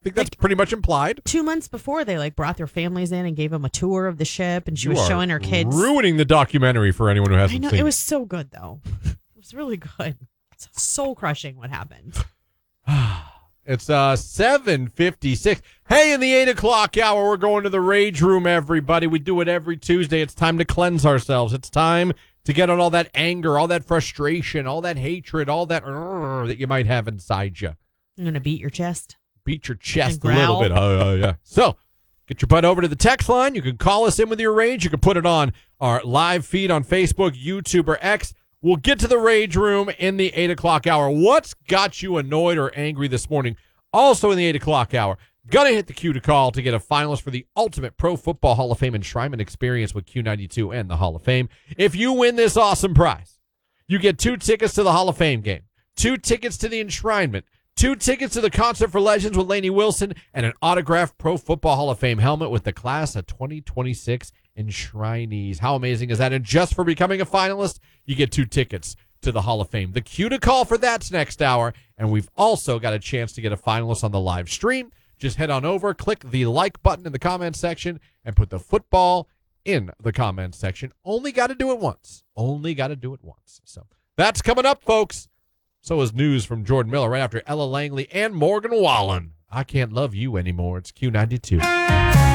think that's pretty much implied. 2 months before, they brought their families in and gave them a tour of the ship, and she You was are showing her kids. ruining the documentary for anyone who hasn't I know, seen it was so good, though. It was really good. It's soul crushing what happened. It's 7:56. Hey, in the 8 o'clock hour, we're going to the Rage Room, everybody. We do it every Tuesday. It's time to cleanse ourselves. It's time to get on all that anger, all that frustration, all that hatred, all that that you might have inside you. I'm going to beat your chest. Beat your chest a And little growl. bit. Yeah. So, get your butt over to the text line. You can call us in with your rage. You can put it on our live feed on Facebook, YouTube, or X. We'll get to the Rage Room in the 8 o'clock hour. What's got you annoyed or angry this morning? Also in the 8 o'clock hour, gonna hit the Q to call to get a finalist for the Ultimate Pro Football Hall of Fame Enshrinement Experience with Q92 and the Hall of Fame. If you win this awesome prize, you get 2 tickets to the Hall of Fame game, 2 tickets to the Enshrinement, 2 tickets to the Concert for Legends with Lainey Wilson, and an autographed Pro Football Hall of Fame helmet with the class of 2026 enshrinees. How amazing is that? And just for becoming a finalist, you get 2 tickets to the Hall of Fame. The Q to call for that's next hour, and we've also got a chance to get a finalist on the live stream. Just head on over, click the like button in the comments section, and put the football in the comments section. Only got to do it once. Only got to do it once. So that's coming up, folks. So is news from Jordan Miller right after Ella Langley and Morgan Wallen. I Can't Love You Anymore. It's Q92.